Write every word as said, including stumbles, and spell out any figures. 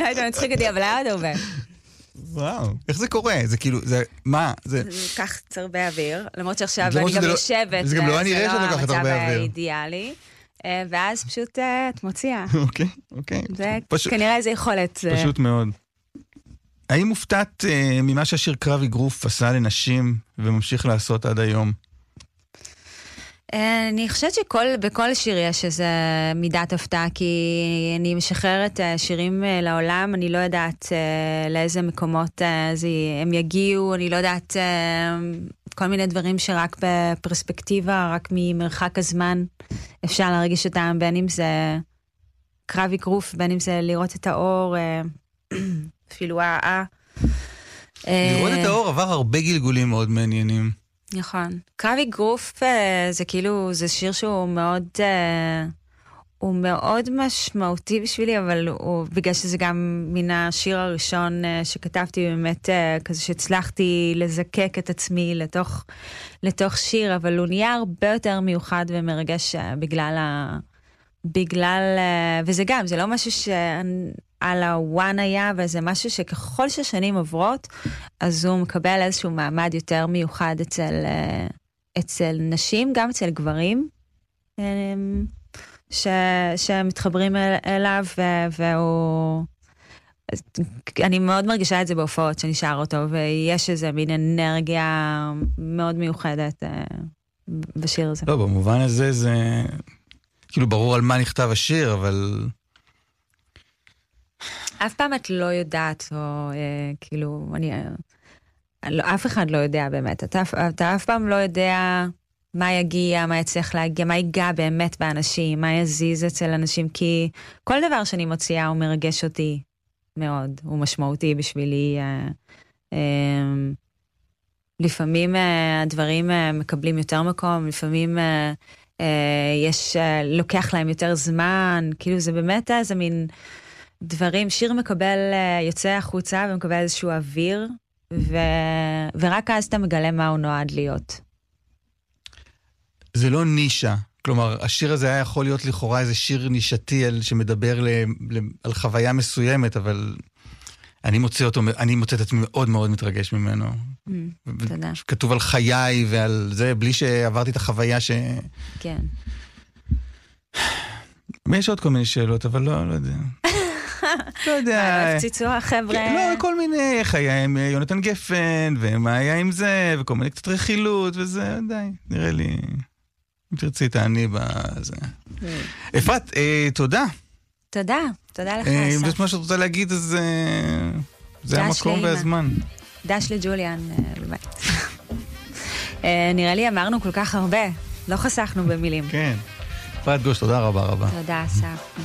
היית מצחיק אותי, אבל היה עוד הרבה. וואו, איך זה קורה? זה כאילו, זה, מה? זה כך צרבי אוויר, למרות שעכשיו אני גם יושבת, זה גם לא נראה שאת לוקחת הרבה אוויר. המצב האידיאלי, ואז פשוט את מוציאה. אוקיי, אוקיי. זה כנראה איזה יכולת. פשוט מאוד. האם מופתעת ממה שהשיר קרב אגרוף עשה לנשים וממשיך לעשות עד היום? אני חושבת שבכל שיר יש איזו מידת הפתעה, כי אני משחררת שירים לעולם, אני לא יודעת לאיזה מקומות הם יגיעו, אני לא יודעת כל מיני דברים שרק בפרספקטיבה, רק ממרחק הזמן אפשר להרגיש אותם, בין אם זה קרב אגרוף, בין אם זה לראות את האור, אפילו אה. לראות את האור עבר הרבה גלגולים מאוד מעניינים. נכון. קרב אגרוף זה כאילו, זה שיר שהוא מאוד, הוא מאוד משמעותי בשבילי, אבל הוא, בגלל שזה גם מן השיר הראשון שכתבתי, באמת כזה שהצלחתי לזקק את עצמי לתוך, לתוך שיר, אבל הוא נהיה הרבה יותר מיוחד ומרגש בגלל ה... בגלל, וזה גם, זה לא משהו שעל הוואן היה, וזה משהו שככל ששנים עוברות, אז הוא מקבל איזשהו מעמד יותר מיוחד אצל, אצל נשים, גם אצל גברים, ש, שמתחברים אל, אליו, והוא, אני מאוד מרגישה את זה בהופעות שנשאר אותו, ויש איזה מין אנרגיה מאוד מיוחדת בשיר הזה. לא, במובן הזה זה... כאילו ברור על מה נכתב השיר, אבל... אף פעם את לא יודעת, או אה, כאילו, אני... לא, אף אחד לא יודע באמת. אתה, אתה אף פעם לא יודע מה יגיע, מה יצליח להגיע, מה ייגע באמת באנשים, מה יזיז אצל אנשים, כי כל דבר שאני מוציאה הוא מרגש אותי מאוד, הוא משמעותי בשבילי. אה, אה, לפעמים אה, הדברים אה, מקבלים יותר מקום, לפעמים... אה, Uh, יש, uh, לוקח להם יותר זמן, כאילו זה באמת איזה מין דברים, שיר מקבל, uh, יוצא החוצה ומקבל איזשהו אוויר, ו... ורק אז אתה מגלה מה הוא נועד להיות. זה לא נישה, כלומר, השיר הזה היה יכול להיות לכאורה איזה שיר נישתי שמדבר ל... ל... על חוויה מסוימת, אבל אני מוצא אותו, אני מוצא את עצמי מאוד מאוד מתרגש ממנו. Mm, ו... תודה. כתוב על חיי ועל זה, בלי שעברתי את החוויה ש... כן. יש עוד כל מיני שאלות, אבל לא, לא יודע. לא יודע. מה, הפציצו החבר'ה? לא, כל מיני, איך היה עם יונתן גפן, ומה היה עם זה, וכל מיני קצת רכילות, וזה, די, נראה לי, אם תרצי תעני בזה. אפרת, תודה. תודה, תודה לך, אם אסף. יש מה שאת רוצה להגיד, אז זה המקום והזמן. דש לג'וליאן, באמת. נראה לי אמרנו כל כך הרבה, לא חסכנו במילים. כן. אפרת גוש, תודה רבה רבה. תודה, אסף.